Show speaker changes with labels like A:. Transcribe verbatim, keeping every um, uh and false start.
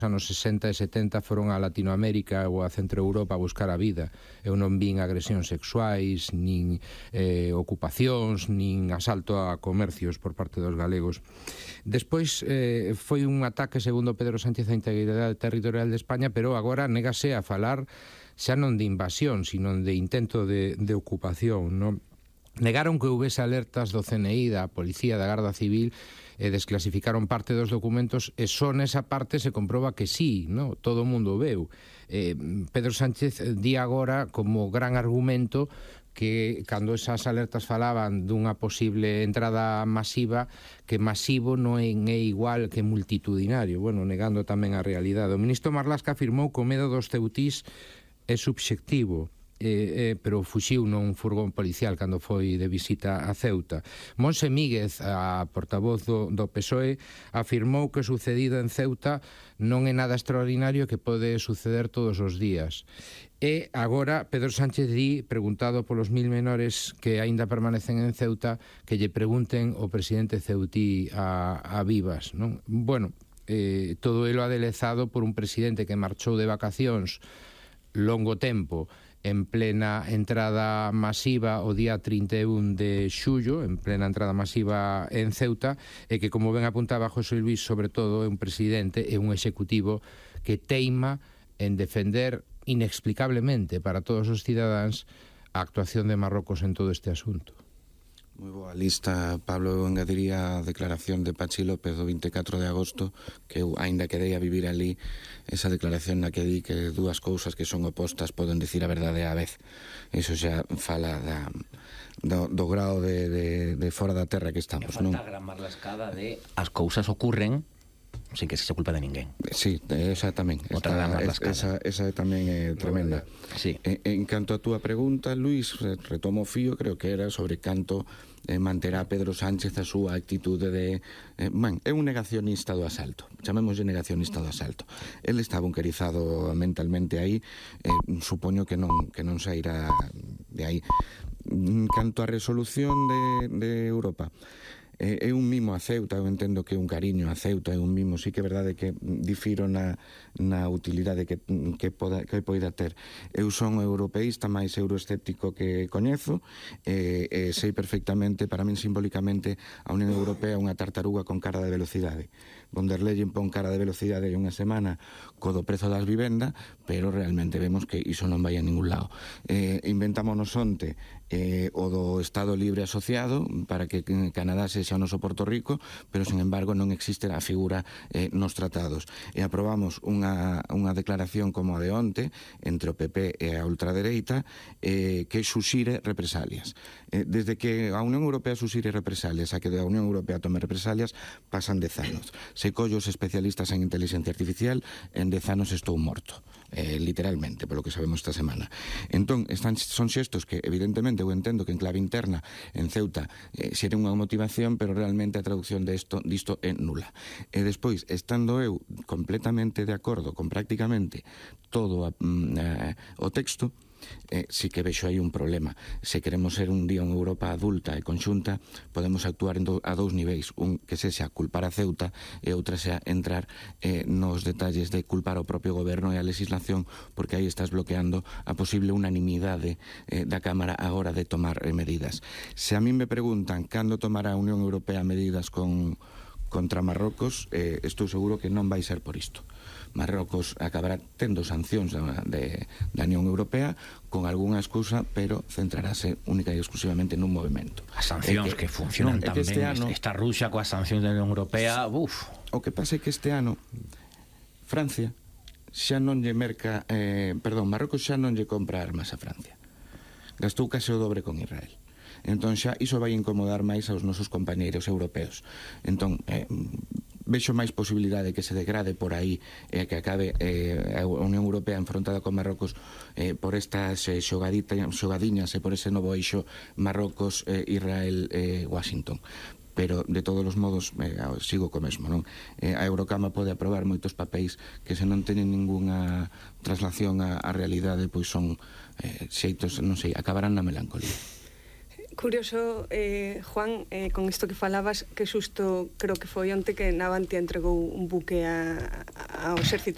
A: anos sesenta e setenta foron a Latinoamérica ou a Centroeuropa a buscar a vida. Eu non vin agresións sexuais, nin eh, ocupacións, nin asalto a comercios por parte dos galegos. Despois eh, foi un ataque, segundo Pedro Sánchez, a integridade territorial de España, pero agora négase a falar xa non de invasión, sino de intento de, de ocupación, non? Negaron que houvese alertas do C N I, da Policía, da Garda Civil, e desclasificaron parte dos documentos, e só nesa parte se comproba que sí, no? Todo o mundo veu. Eh, Pedro Sánchez di agora como gran argumento que cando esas alertas falaban dunha posible entrada masiva, que masivo non é igual que multitudinario, bueno, negando tamén a realidade. O ministro Marlaska afirmou que o medo dos ceutís é subxectivo, Eh, eh, pero fuxiu nun furgón policial cando foi de visita a Ceuta. Monse Míguez, a portavoz do, do P S O E, afirmou que o sucedido en Ceuta non é nada extraordinario, que pode suceder todos os días. E agora Pedro Sánchez di, preguntado polos mil menores que aínda permanecen en Ceuta, que lle pregunten o presidente ceutí a, a Vivas, non? Bueno, eh, todo elo adelezado por un presidente que marchou de vacacións longo tempo en plena entrada masiva o día trinta e un de xullo, en plena entrada masiva en Ceuta, e que, como ben apuntaba José Luis, sobre todo é un presidente e un executivo que teima en defender inexplicablemente para todos os cidadáns a actuación de Marrocos en todo este asunto.
B: Moi boa lista, Pablo. Eu engadiría a declaración de Pachi López do vinte e catro de agosto, que eu aínda quedei a vivir ali, esa declaración na que di que dúas cousas que son opostas poden dicir a verdade á vez. Iso xa fala da, do, do grao de, de, de fora da terra que estamos, non?
C: E falta a gran marlascada de as cousas ocurren sin que se se culpa de ninguén.
B: Sí, esa tamén.
C: Outra gran marlascada.
B: Esa, esa tamén é tremenda.
C: Sí.
B: En, en canto a túa pregunta, Luís, retomo o fío, creo que era sobre canto eh, manterá Pedro Sánchez a súa actitude de... Eh, man, é un negacionista do asalto. Chamémoslle negacionista do asalto. El está bunkerizado mentalmente aí, eh, supoño que non, que non sairá de aí. Canto a resolución de, de Europa, é un mimo a Ceuta, eu entendo que é un cariño a Ceuta, é un mimo, sí que é verdade que difiro na, na utilidade que, que, poda, que poida ter. Eu son europeísta máis euroescéptico que coñezo, e, e sei perfectamente, para min simbólicamente, a Unión Europea é unha tartaruga con cara de velocidade. Von der Leyen pon cara de velocidade hai unha semana co do prezo das vivendas, pero realmente vemos que iso non vai a ningún lado. Eh, inventámonos onte eh, o do Estado Libre Asociado para que Canadá se o noso Porto Rico, pero, sin embargo, non existe a figura eh, nos tratados. E aprobamos unha, unha declaración como a de onte entre o P P e a ultradereita eh, que suxire represalias. Eh, desde que a Unión Europea suxire represalias a que a Unión Europea tome represalias pasan dez anos. Se collo os especialistas en inteligencia artificial, en dez anos estou morto. Eh, literalmente, polo que sabemos esta semana. Entón, están, son xestos que, evidentemente, eu entendo que en clave interna, en Ceuta, eh, xere unha motivación, pero realmente a traducción disto, disto é nula. E despois, estando eu completamente de acordo con prácticamente todo a, a, o texto, eh, sí que vexo aí un problema. Se queremos ser un día unha Europa adulta e conxunta, podemos actuar en do, a dous niveis, un que sexa culpar a Ceuta e outra sea entrar eh, nos detalles de culpar ao propio goberno e a legislación, porque aí estás bloqueando a posible unanimidade eh, da Cámara a hora de tomar eh, medidas. Se a mí me preguntan cando tomará a Unión Europea medidas con, contra Marrocos, eh, estou seguro que non vai ser por isto. Marrocos acabará tendo sancións da, de, da Unión Europea con algunha excusa, pero centrarase única e exclusivamente nun movimento.
C: As sancións que, que funcionan non, tamén, este ano, esta ruxa coas sancións da Unión Europea, uf.
B: O que pasa é que este ano Francia xa non lle merca, eh, perdón, Marrocos xa non lle compra armas a Francia. Gastou case o dobre con Israel. Entón xa iso vai incomodar máis aos nosos compañeiros europeos. Entón, eh, vexo máis posibilidade que se degrade por aí e eh, que acabe eh, a Unión Europea enfrontada con Marrocos eh, por estas eh, xogadiñas e por ese novo eixo Marrocos, eh, Israel, eh, Washington. Pero, de todos os modos, eh, sigo co mesmo, non? Eh, a Eurocama pode aprobar moitos papéis que, se non teñen ningunha traslación á, á realidade, pois son eh, xeitos, non sei, acabarán na melancolía.
D: Curioso, eh, Juan, eh, con isto que falabas, que xusto creo que foi onte que Navantia entregou un buque a, a, ao exército